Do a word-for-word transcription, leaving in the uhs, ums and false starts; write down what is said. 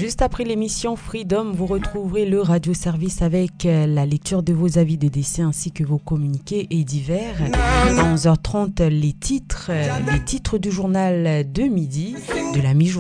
Juste après l'émission Freedom, vous retrouverez le radio-service avec la lecture de vos avis de décès ainsi que vos communiqués et divers. À onze heures trente, les titres, les titres du journal de midi, de la mi-journée.